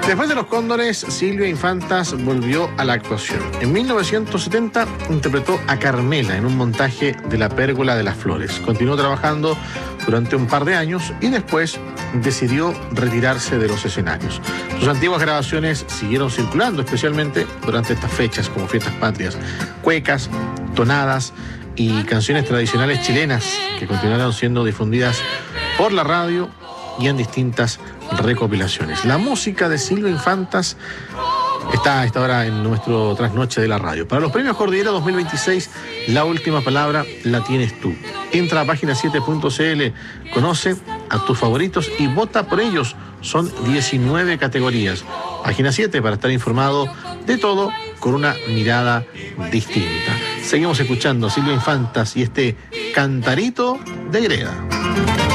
Después de Los Cóndores, Silvia Infantas volvió a la actuación. En 1970 interpretó a Carmela en un montaje de La Pérgola de las Flores. Continuó trabajando durante un par de años y después decidió retirarse de los escenarios. Sus antiguas grabaciones siguieron circulando, especialmente durante estas fechas como Fiestas Patrias, cuecas, tonadas y canciones tradicionales chilenas que continuaron siendo difundidas por la radio y en distintas recopilaciones. La música de Silvia Infantas está a esta hora en nuestro trasnoche de la radio. Para los premios Cordillera 2026, la última palabra la tienes tú. Entra a página7.cl, conoce a tus favoritos y vota por ellos. Son 19 categorías. Página 7 para estar informado de todo con una mirada distinta. Seguimos escuchando a Silvia Infantas y este Cantarito de Greda.